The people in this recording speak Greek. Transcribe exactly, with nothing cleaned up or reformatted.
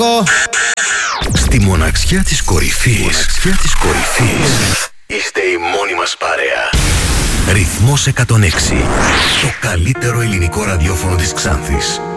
Μαλακό. Στη μοναξιά της κορυφής, μοναξιά της κορυφής, είστε η μόνη μας παρέα. Ρυθμός εκατόν έξι, το καλύτερο ελληνικό ραδιόφωνο της Ξάνθης.